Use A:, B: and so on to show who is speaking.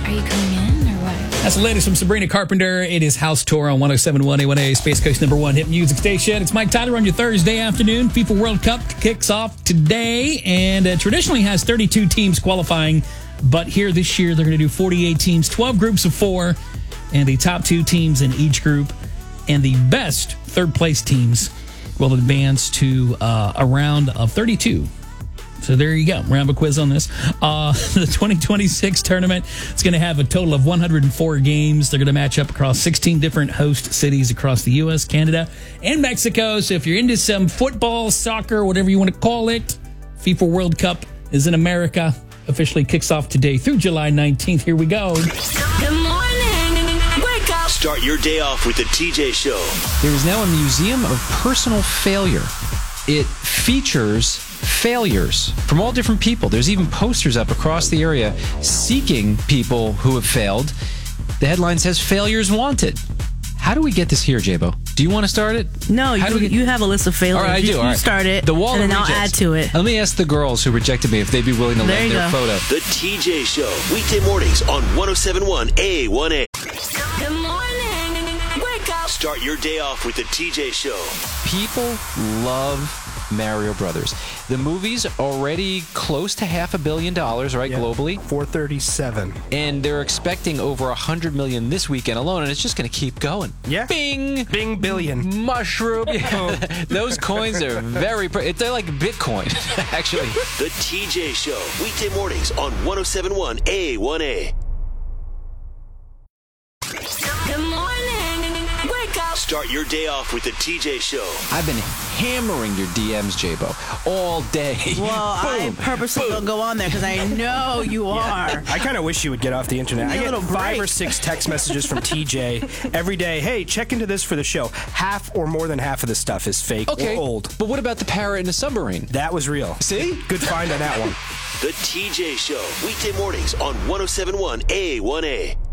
A: Are you coming in or what?
B: That's the latest from Sabrina Carpenter. It is House Tour on 107.1 A1A, Space Coast #1 hit music station. It's Mike Tyler on your Thursday afternoon. FIFA World Cup kicks off today and traditionally has 32 teams qualifying. But here this year, they're going to do 48 teams, 12 groups of 4, and the top 2 teams in each group. And the best third-place teams will advance to a round of 32. So there you go. We're going to have a quiz on this. The 2026 tournament is going to have a total of 104 games. They're going to match up across 16 different host cities across the U.S., Canada, and Mexico. So if you're into some football, soccer, whatever you want to call it, FIFA World Cup is in America. Officially kicks off today through July 19th. Here we go.
C: Good morning. Wake up.
D: Start your day off with the TJ Show.
E: There is now a museum of personal failure. It features failures from all different people. There's even posters up across the area seeking people who have failed. The headline says, "Failures Wanted." How do we get this here, Jabo? Do you want to start it?
F: No, you have a list of failures.
E: All right, I do.
F: You start it,
E: the wall
F: and then
E: of
F: I'll
E: rejects.
F: add to it.
E: Let me ask the girls who rejected me if they'd be willing to lend their photo.
D: The TJ Show, weekday mornings on 107.1 A1A.
C: Good morning. Wake up.
D: Start your day off with the TJ Show.
E: People love Mario Brothers. The movie's already close to $500 million, right, globally?
G: 437.
E: And they're expecting over 100 million this weekend alone, and it's just going to keep going.
G: Yeah.
E: Bing!
G: Bing billion.
E: Mushroom. Yeah. Those coins are they're like Bitcoin, actually.
D: The TJ Show, weekday mornings on 107.1 A1A.
C: Good morning. Wake up.
D: Start your day off with the TJ Show.
E: I've been hammering your DMs, Jabo, all day.
F: Well, I purposely don't go on there because I know you are.
G: I kind of wish you would get off the internet. I get 5 or 6 text messages from TJ every day. Hey, check into this for the show. Half or more than half of the stuff is fake or old.
E: But what about the parrot in the submarine?
G: That was real.
E: See?
G: Good find on that one.
D: The TJ Show, weekday mornings on 107.1 A1A.